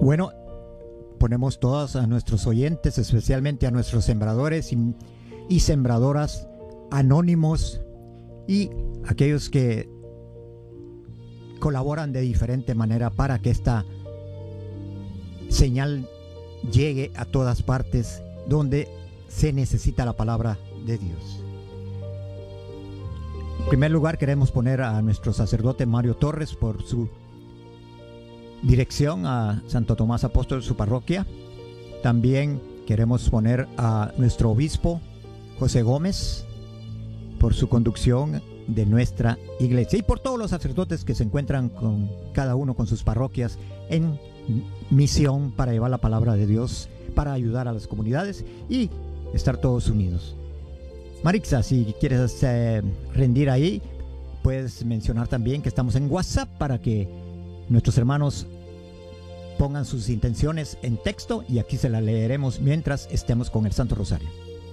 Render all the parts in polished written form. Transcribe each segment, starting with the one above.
Bueno, ponemos todos a nuestros oyentes, especialmente a nuestros sembradores y sembradoras anónimos y aquellos que colaboran de diferente manera para que esta señal llegue a todas partes donde se necesita la palabra de Dios. En primer lugar, queremos poner a nuestro sacerdote Mario Torres por su dirección a Santo Tomás Apóstol, su parroquia. También queremos poner a nuestro obispo José Gómez por su conducción de nuestra iglesia y por todos los sacerdotes que se encuentran con cada uno con sus parroquias en misión para llevar la palabra de Dios, para ayudar a las comunidades y estar todos unidos. Marixa, si quieres rendir ahí, puedes mencionar también que estamos en WhatsApp para que nuestros hermanos pongan sus intenciones en texto y aquí se la leeremos mientras estemos con el Santo Rosario.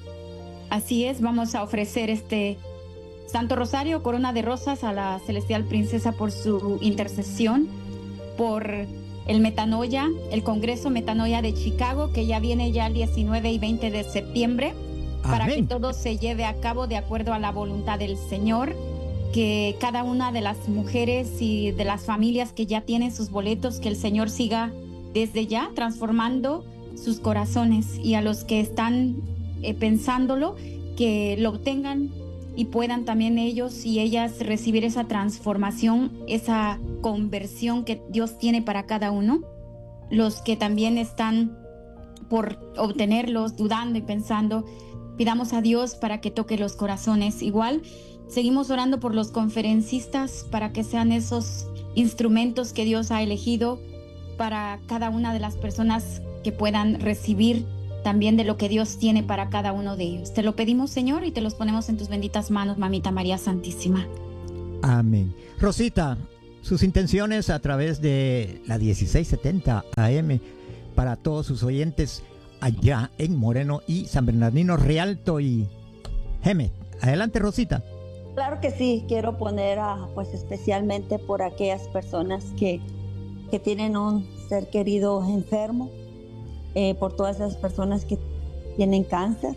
Así es, vamos a ofrecer este Santo Rosario, corona de rosas a la Celestial Princesa por su intercesión, por el Metanoia, el Congreso Metanoia de Chicago, que ya viene ya el 19 y 20 de septiembre, para Amén. que todo se lleve a cabo de acuerdo a la voluntad del Señor, que cada una de las mujeres y de las familias que ya tienen sus boletos, que el Señor siga desde ya transformando sus corazones, y a los que están pensándolo, que lo obtengan y puedan también ellos y ellas recibir esa transformación, esa conversión que Dios tiene para cada uno. Los que también están por obtenerlos, dudando y pensando, pidamos a Dios para que toque los corazones. Igual, seguimos orando por los conferencistas para que sean esos instrumentos que Dios ha elegido para cada una de las personas que puedan recibir también de lo que Dios tiene para cada uno de ellos. Te lo pedimos, Señor, y te los ponemos en tus benditas manos, Mamita María Santísima. Amén. Rosita, sus intenciones a través de la 1670 AM para todos sus oyentes allá en Moreno y San Bernardino, Rialto y Geme. Adelante, Rosita. Claro que sí, quiero poner pues especialmente por aquellas personas que tienen un ser querido enfermo, por todas esas personas que tienen cáncer,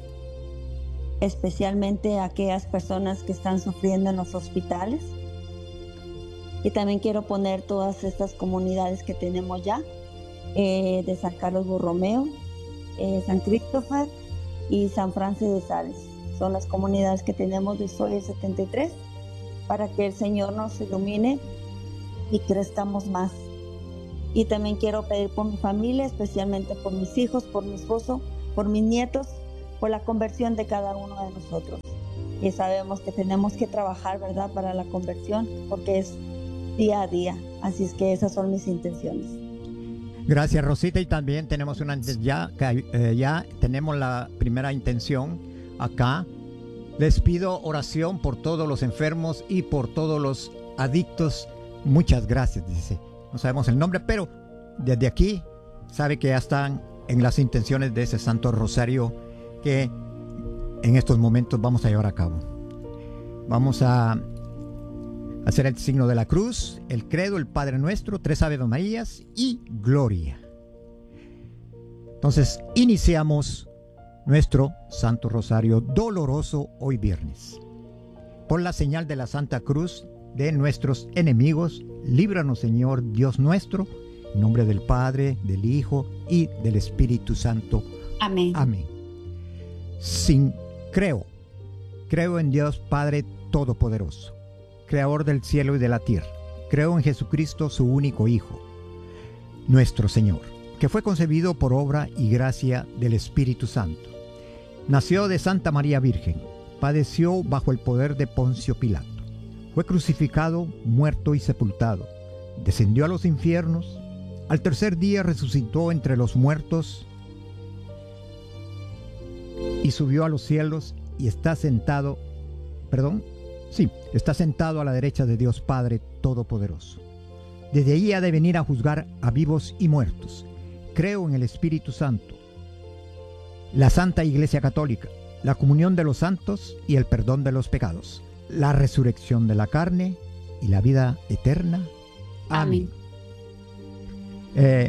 especialmente aquellas personas que están sufriendo en los hospitales. Y también quiero poner todas estas comunidades que tenemos ya, de San Carlos Borromeo, San Cristóbal y San Francis de Sales. Son las comunidades que tenemos de Soy 73, para que el Señor nos ilumine y crezcamos más. Y también quiero pedir por mi familia, especialmente por mis hijos, por mi esposo, por mis nietos, por la conversión de cada uno de nosotros. Y sabemos que tenemos que trabajar, ¿verdad?, para la conversión, porque es día a día. Así es que esas son mis intenciones. Gracias, Rosita. Y también tenemos ya tenemos la primera intención acá. Les pido oración por todos los enfermos y por todos los adictos. Muchas gracias, dice. No sabemos el nombre, pero desde aquí sabe que ya están en las intenciones de ese Santo Rosario que en estos momentos vamos a llevar a cabo. Vamos a hacer el signo de la cruz, el credo, el Padre Nuestro, 3 Ave Marías y Gloria. Entonces, iniciamos nuestro Santo Rosario doloroso hoy viernes. Por la señal de la Santa Cruz de nuestros enemigos, líbranos, Señor Dios nuestro, en nombre del Padre, del Hijo y del Espíritu Santo. Amén. Amén. Creo en Dios Padre Todopoderoso, Creador del cielo y de la tierra. Creo en Jesucristo, su único Hijo, nuestro Señor, que fue concebido por obra y gracia del Espíritu Santo. Nació de Santa María Virgen, padeció bajo el poder de Poncio Pilato. Fue crucificado, muerto y sepultado. Descendió a los infiernos. Al tercer día resucitó entre los muertos y subió a los cielos y está sentado a la derecha de Dios Padre Todopoderoso. Desde allí ha de venir a juzgar a vivos y muertos. Creo en el Espíritu Santo, la Santa Iglesia Católica, la comunión de los santos y el perdón de los pecados, la resurrección de la carne y la vida eterna. Amén.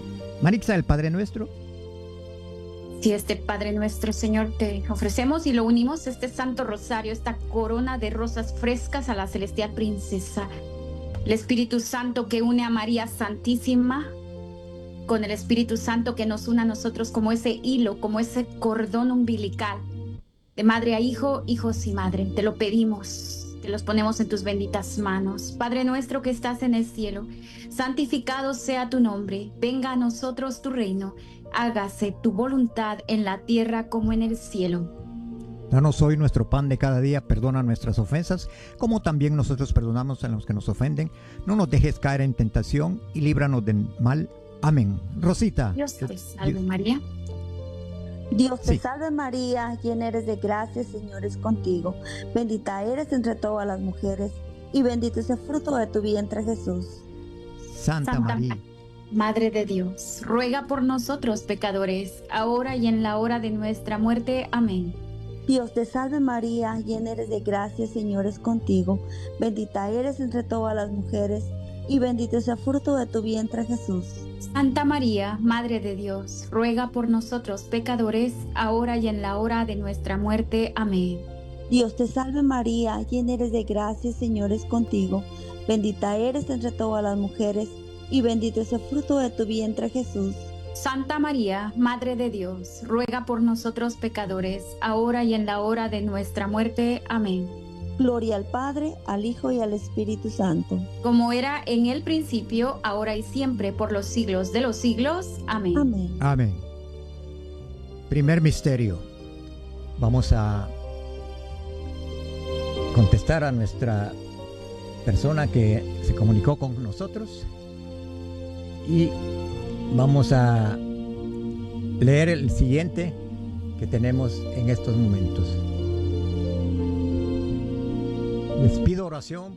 Maritza, el Padre Nuestro. Si este Padre Nuestro, Señor, te ofrecemos y lo unimos, este Santo Rosario, esta corona de rosas frescas a la celestial princesa. El Espíritu Santo que une a María Santísima con el Espíritu Santo que nos une a nosotros como ese hilo, como ese cordón umbilical, de madre a hijo, hijos y madre. Te lo pedimos, te los ponemos en tus benditas manos. Padre nuestro que estás en el cielo, santificado sea tu nombre, venga a nosotros tu reino, hágase tu voluntad en la tierra como en el cielo. Danos hoy nuestro pan de cada día, perdona nuestras ofensas, como también nosotros perdonamos a los que nos ofenden. No nos dejes caer en tentación y líbranos del mal. Amén. Rosita. Dios te salve María. Dios te salve María, llena eres de gracia, el Señor es contigo. Bendita eres entre todas las mujeres, y bendito es el fruto de tu vientre, Jesús. Santa María, Madre de Dios, ruega por nosotros pecadores, ahora y en la hora de nuestra muerte. Amén. Dios te salve María, llena eres de gracia, el Señor es contigo. Bendita eres entre todas las mujeres, y bendito es el fruto de tu vientre, Jesús. Santa María, Madre de Dios, ruega por nosotros pecadores, ahora y en la hora de nuestra muerte. Amén. Dios te salve María, llena eres de gracia, el Señor es contigo. Bendita eres entre todas las mujeres, y bendito es el fruto de tu vientre, Jesús. Santa María, Madre de Dios, ruega por nosotros pecadores, ahora y en la hora de nuestra muerte. Amén. Gloria al Padre, al Hijo y al Espíritu Santo. Como era en el principio, ahora y siempre, por los siglos de los siglos. Amén. Amén. Amén. Primer misterio. Vamos a contestar a nuestra persona que se comunicó con nosotros y vamos a leer el siguiente que tenemos en estos momentos. Les pido oración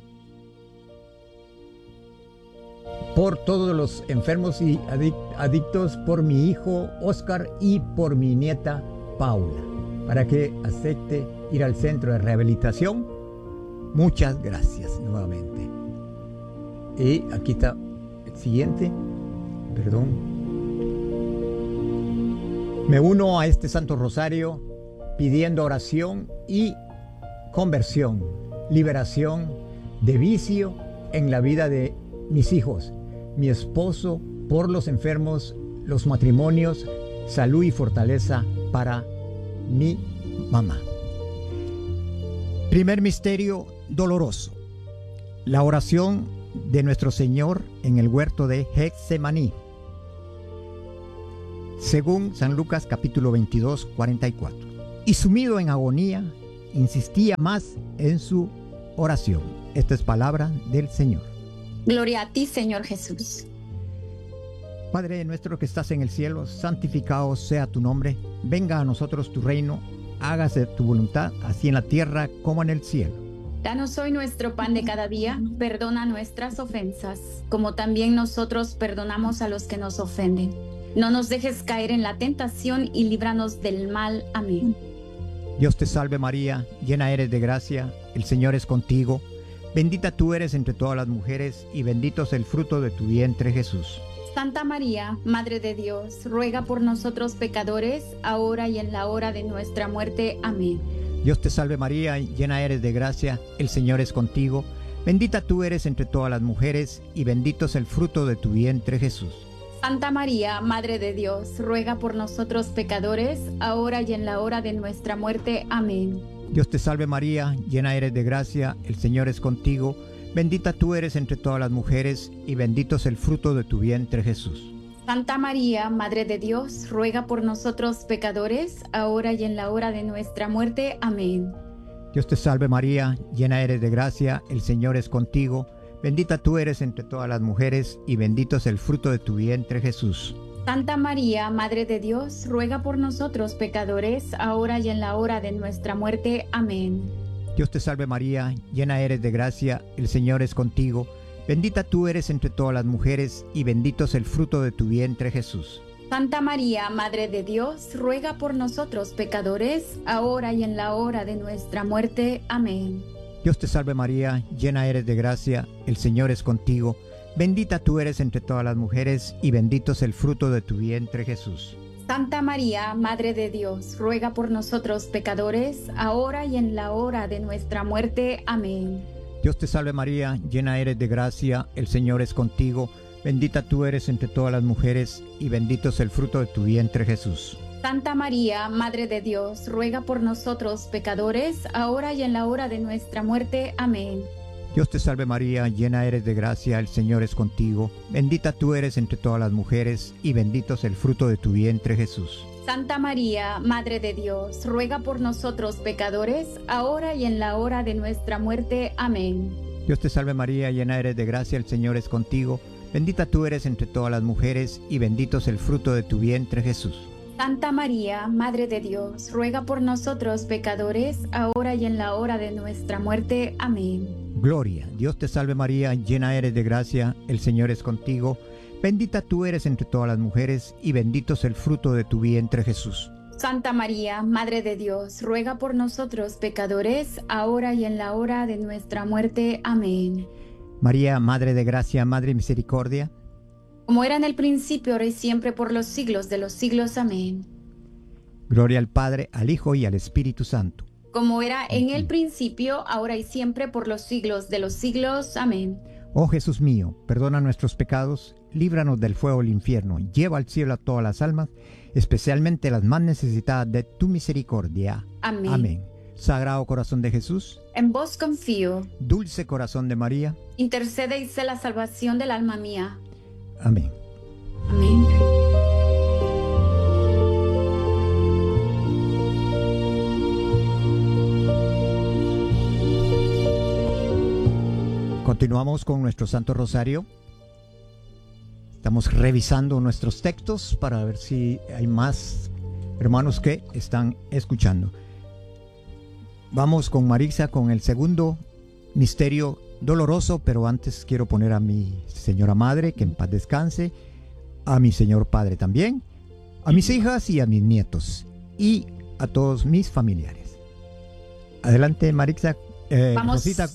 por todos los enfermos y adictos, por mi hijo Oscar y por mi nieta Paula, para que acepte ir al centro de rehabilitación. Muchas gracias nuevamente. Y aquí está el siguiente. Perdón. Me uno a este Santo Rosario pidiendo oración y conversión, liberación de vicio en la vida de mis hijos, mi esposo, por los enfermos, los matrimonios, salud y fortaleza para mi mamá. Primer misterio doloroso. La oración de nuestro Señor en el huerto de Getsemaní. Según San Lucas capítulo 22, 44. Y sumido en agonía, insistía más en su oración. Esta es palabra del Señor. Gloria a ti, Señor Jesús. Padre nuestro que estás en el cielo, santificado sea tu nombre. Venga a nosotros tu reino. Hágase tu voluntad, así en la tierra como en el cielo. Danos hoy nuestro pan de cada día. Perdona nuestras ofensas, como también nosotros perdonamos a los que nos ofenden. No nos dejes caer en la tentación y líbranos del mal. Amén. Dios te salve María, llena eres de gracia, el Señor es contigo. Bendita tú eres entre todas las mujeres y bendito es el fruto de tu vientre, Jesús. Santa María, Madre de Dios, ruega por nosotros pecadores, ahora y en la hora de nuestra muerte. Amén. Dios te salve María, llena eres de gracia, el Señor es contigo. Bendita tú eres entre todas las mujeres y bendito es el fruto de tu vientre, Jesús. Santa María, Madre de Dios, ruega por nosotros pecadores, ahora y en la hora de nuestra muerte. Amén. Dios te salve María, llena eres de gracia, el Señor es contigo. Bendita tú eres entre todas las mujeres y bendito es el fruto de tu vientre, Jesús. Santa María, Madre de Dios, ruega por nosotros pecadores, ahora y en la hora de nuestra muerte. Amén. Dios te salve María, llena eres de gracia, el Señor es contigo. Bendita tú eres entre todas las mujeres y bendito es el fruto de tu vientre, Jesús. Santa María, Madre de Dios, ruega por nosotros pecadores, ahora y en la hora de nuestra muerte. Amén. Dios te salve María, llena eres de gracia, el Señor es contigo. Bendita tú eres entre todas las mujeres y bendito es el fruto de tu vientre, Jesús. Santa María, Madre de Dios, ruega por nosotros pecadores, ahora y en la hora de nuestra muerte. Amén. Dios te salve María, llena eres de gracia, el Señor es contigo. Bendita tú eres entre todas las mujeres y bendito es el fruto de tu vientre, Jesús. Santa María, Madre de Dios, ruega por nosotros pecadores, ahora y en la hora de nuestra muerte. Amén. Dios te salve María, llena eres de gracia, el Señor es contigo. Bendita tú eres entre todas las mujeres y bendito es el fruto de tu vientre, Jesús. Santa María, Madre de Dios, ruega por nosotros pecadores, ahora y en la hora de nuestra muerte. Amén. Dios te salve María, llena eres de gracia, el Señor es contigo. Bendita tú eres entre todas las mujeres y bendito es el fruto de tu vientre, Jesús. Santa María, Madre de Dios, ruega por nosotros pecadores, ahora y en la hora de nuestra muerte. Amén. Dios te salve María, llena eres de gracia, el Señor es contigo. Bendita tú eres entre todas las mujeres y bendito es el fruto de tu vientre, Jesús. Santa María, Madre de Dios, ruega por nosotros pecadores, ahora y en la hora de nuestra muerte. Amén. Gloria, Dios te salve María, llena eres de gracia, el Señor es contigo. Bendita tú eres entre todas las mujeres y bendito es el fruto de tu vientre, Jesús. Santa María, Madre de Dios, ruega por nosotros pecadores, ahora y en la hora de nuestra muerte. Amén. María, Madre de gracia, Madre de misericordia. Como era en el principio, ahora y siempre, por los siglos de los siglos. Amén. Gloria al Padre, al Hijo y al Espíritu Santo. Como era en el principio, ahora y siempre, por los siglos de los siglos. Amén. Oh Jesús mío, perdona nuestros pecados, líbranos del fuego del infierno, lleva al cielo a todas las almas, especialmente las más necesitadas de tu misericordia. Amén. Amén. Sagrado corazón de Jesús, En vos confío. dulce corazón de María. Intercede y sé la salvación del alma mía. Amén. Amén. Continuamos con nuestro Santo Rosario. Estamos revisando nuestros textos para ver si hay más hermanos que están escuchando. Vamos con Marisa con el segundo misterio doloroso, pero antes quiero poner a mi señora madre, que en paz descanse, a mi señor padre también, a mis hijas y a mis nietos y a todos mis familiares. Adelante Marisa. Vamos. Rosita,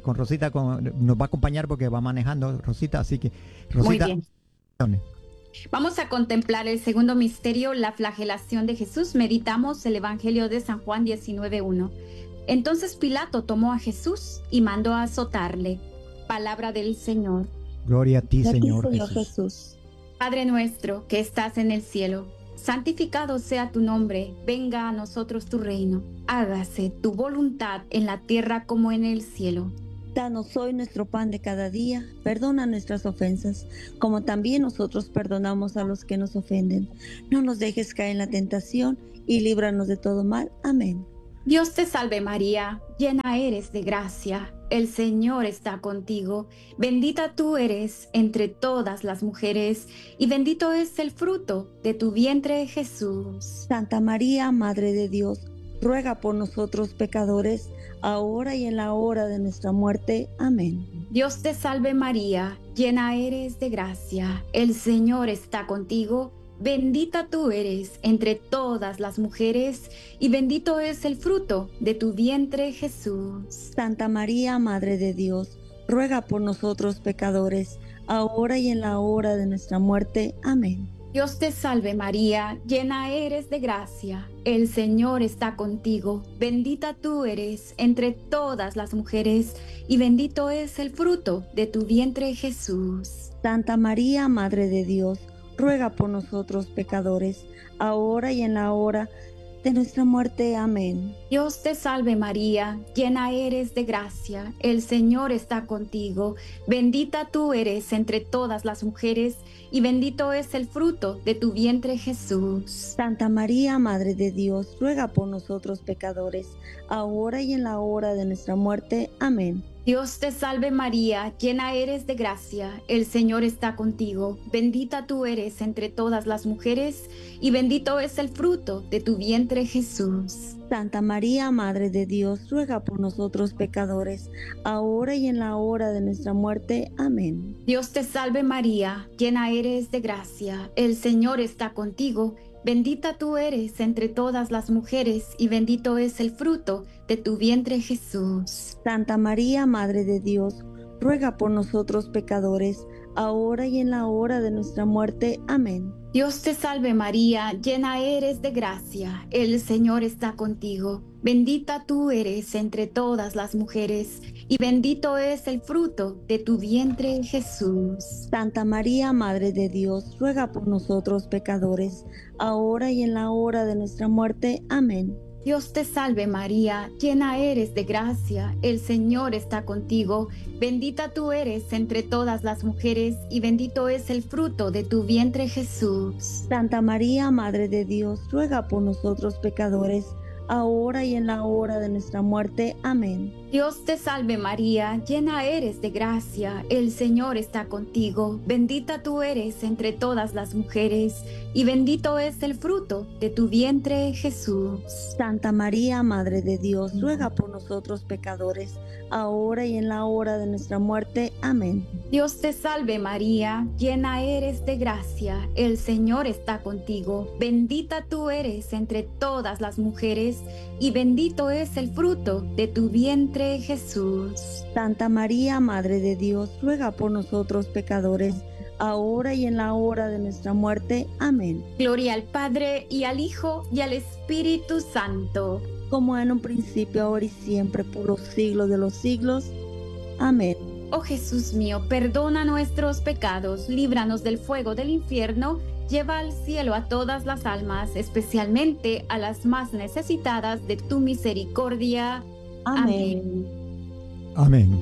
nos va a acompañar porque va manejando Rosita, así que Rosita. Muy bien. Vamos a contemplar el segundo misterio, la flagelación de Jesús. Meditamos el Evangelio de San Juan 19:1. Entonces Pilato tomó a Jesús y mandó a azotarle. Palabra del Señor. Gloria a ti, Aquí, Señor Señor Jesús. Jesús. Padre nuestro que estás en el cielo, santificado sea tu nombre, venga a nosotros tu reino, hágase tu voluntad en la tierra como en el cielo. Danos hoy nuestro pan de cada día, perdona nuestras ofensas, como también nosotros perdonamos a los que nos ofenden. No nos dejes caer en la tentación y líbranos de todo mal. Amén. Dios te salve María, llena eres de gracia, el Señor está contigo, bendita tú eres entre todas las mujeres y bendito es el fruto de tu vientre Jesús. Santa María, Madre de Dios, ruega por nosotros pecadores, ahora y en la hora de nuestra muerte. Amén. Dios te salve María, llena eres de gracia, el Señor está contigo, bendita tú eres entre todas las mujeres y bendito es el fruto de tu vientre Jesús. Santa María, Madre de Dios, ruega por nosotros pecadores, ahora y en la hora de nuestra muerte. Amén. Dios te salve María, llena eres de gracia, el Señor está contigo, bendita tú eres entre todas las mujeres y bendito es el fruto de tu vientre Jesús. Santa María, Madre de Dios, ruega por nosotros pecadores, ahora y en la hora de nuestra muerte. Amén. Dios te salve María, llena eres de gracia, el Señor está contigo, bendita tú eres entre todas las mujeres y bendito es el fruto de tu vientre Jesús. Santa María, Madre de Dios, ruega por nosotros pecadores, ahora y en la hora de nuestra muerte. Amén. Dios te salve María, llena eres de gracia, el Señor está contigo, bendita tú eres entre todas las mujeres y bendito es el fruto de tu vientre Jesús. Santa María, Madre de Dios, ruega por nosotros pecadores, ahora y en la hora de nuestra muerte. Amén. Dios te salve María, llena eres de gracia, el Señor está contigo, bendita tú eres entre todas las mujeres y bendito es el fruto de tu vientre Jesús. Santa María, Madre de Dios, ruega por nosotros pecadores, ahora y en la hora de nuestra muerte. Amén. Dios te salve María, llena eres de gracia, el Señor está contigo. Bendita tú eres entre todas las mujeres, y bendito es el fruto de tu vientre, Jesús. Santa María, Madre de Dios, ruega por nosotros pecadores, ahora y en la hora de nuestra muerte. Amén. Dios te salve María, llena eres de gracia, el Señor está contigo. Bendita tú eres entre todas las mujeres, y bendito es el fruto de tu vientre, Jesús. Santa María, Madre de Dios, ruega por nosotros pecadores, ahora y en la hora de nuestra muerte. Amén. Dios te salve María, llena eres de gracia, el Señor está contigo. Bendita tú eres entre todas las mujeres, y bendito es el fruto de tu vientre, Jesús. Santa María, Madre de Dios, ruega por nosotros pecadores, ahora y en la hora de nuestra muerte. Amén. Dios te salve María, llena eres de gracia, el Señor está contigo. Bendita tú eres entre todas las mujeres, y bendito es el fruto de tu vientre, Jesús. Santa María, Madre de Dios, ruega por nosotros pecadores, ahora y en la hora de nuestra muerte. Amén. Gloria al Padre, y al Hijo, y al Espíritu Santo. Como en un principio, ahora y siempre, por los siglos de los siglos. Amén. Oh Jesús mío, perdona nuestros pecados, líbranos del fuego del infierno, lleva al cielo a todas las almas, especialmente a las más necesitadas de tu misericordia. Amén. Amén.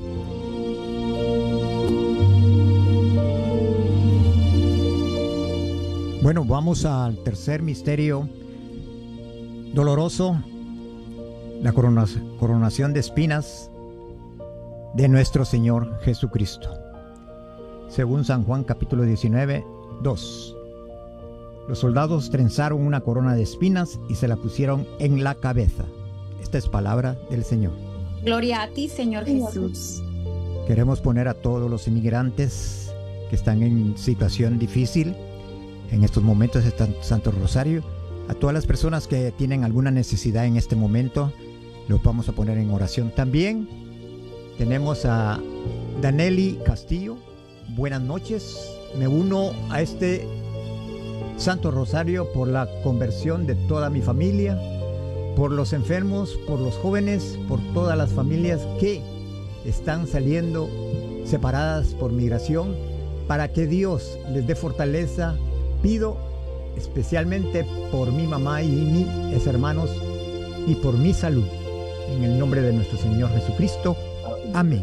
Bueno, vamos al tercer misterio doloroso, la coronación de espinas de nuestro Señor Jesucristo. Según San Juan capítulo 19, 2. Los soldados trenzaron una corona de espinas y se la pusieron en la cabeza. Esta es palabra del Señor. Gloria a ti, Señor Jesús. Queremos poner a todos los inmigrantes que están en situación difícil en estos momentos, está Santo Rosario, a todas las personas que tienen alguna necesidad en este momento, los vamos a poner en oración. También tenemos a Daneli Castillo. Buenas noches, me uno a este Santo Rosario por la conversión de toda mi familia, por los enfermos, por los jóvenes, por todas las familias que están saliendo separadas por migración, para que Dios les dé fortaleza. Pido especialmente por mi mamá y mis hermanos y por mi salud, en el nombre de nuestro Señor Jesucristo. Amén.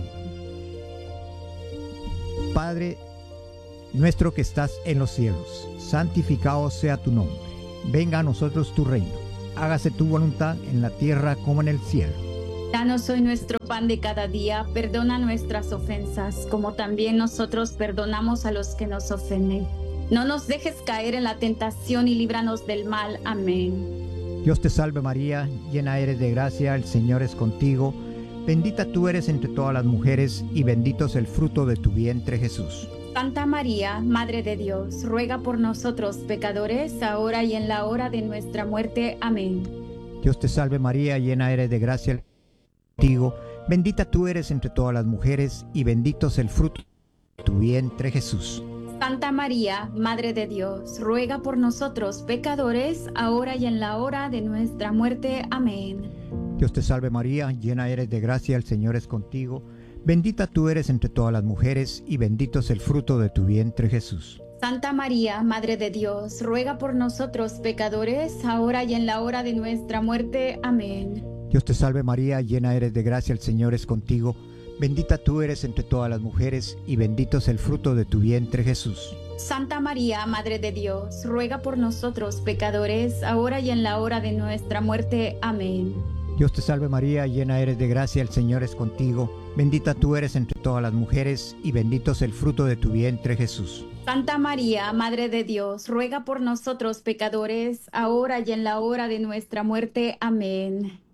Padre nuestro que estás en los cielos, santificado sea tu nombre. Venga a nosotros tu reino. Hágase tu voluntad en la tierra como en el cielo. Danos hoy nuestro pan de cada día. Perdona nuestras ofensas, como también nosotros perdonamos a los que nos ofenden. No nos dejes caer en la tentación y líbranos del mal. Amén. Dios te salve María, llena eres de gracia, el Señor es contigo. Bendita tú eres entre todas las mujeres y bendito es el fruto de tu vientre, Jesús. Santa María, Madre de Dios, ruega por nosotros pecadores, ahora y en la hora de nuestra muerte. Amén. Dios te salve María, llena eres de gracia, el Señor es contigo. Bendita tú eres entre todas las mujeres y bendito es el fruto de tu vientre, Jesús. Santa María, Madre de Dios, ruega por nosotros pecadores, ahora y en la hora de nuestra muerte. Amén. Dios te salve María, llena eres de gracia, el Señor es contigo. Bendita tú eres entre todas las mujeres y bendito es el fruto de tu vientre, Jesús. Santa María, Madre de Dios, ruega por nosotros pecadores, ahora y en la hora de nuestra muerte. Amén. Dios te salve María, llena eres de gracia, el Señor es contigo. Bendita tú eres entre todas las mujeres y bendito es el fruto de tu vientre, Jesús. Santa María, Madre de Dios, ruega por nosotros pecadores, ahora y en la hora de nuestra muerte. Amén. Dios te salve María, llena eres de gracia, el Señor es contigo. Bendita tú eres entre todas las mujeres y bendito es el fruto de tu vientre, Jesús. Santa María, Madre de Dios, ruega por nosotros pecadores, ahora y en la hora de nuestra muerte. Amén.